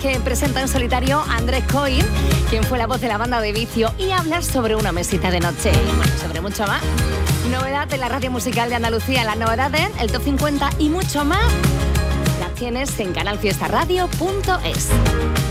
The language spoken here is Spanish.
que presenta en solitario Andrés Cohen, quien fue la voz de la banda de Vicio, y hablar sobre una mesita de noche. Bueno, sobre mucho más. Novedad de la radio musical de Andalucía, las novedades, el Top 50 y mucho más, las tienes en canalfiestaradio.es.